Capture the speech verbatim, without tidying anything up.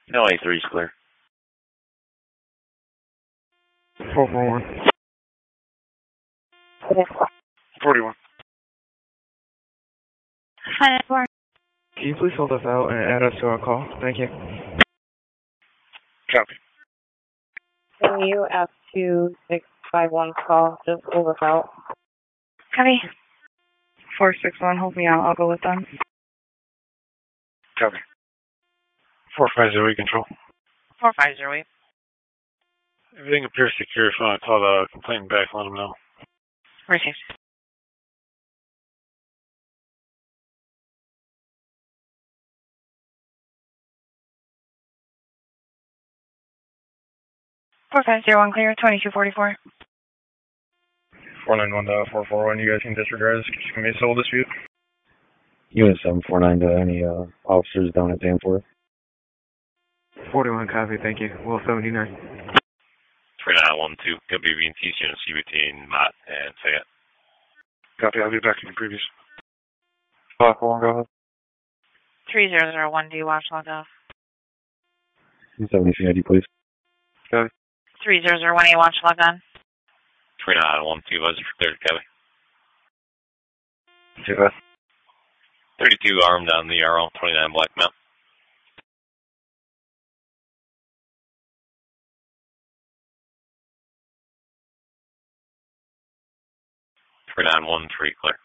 No, A three is clear. four four one. forty-one. Hi, four. Can you please hold us out and add us to our call? Thank you. Copy. Can you F two six five one call? Just hold us out. Copy. four six one, hold me out. I'll go with them. Copy. four five zero eight control. four five zero eight. Everything appears secure. If you want to call the complainant back, let them know. Received. four five zero one clear, twenty-two forty-four. four nine one to four four one, you guys can disregard this. Can be a sole dispute. Unit seven four nine to any uh, officers down at Danforth. forty-one, copy, thank you. Will seventy-nine. three nine one two, W B and T units between Mott and Fayette. Copy, I'll be back in the previous. five four one, go ahead. three zero zero one D, watch log off. two seventy C I D, please. Copy. three zero zero one A, watch log on. three nine one two, buzzer for third, copy. Two five. thirty-two armed on the R L, twenty-nine Black Mount. three nine one three, clear.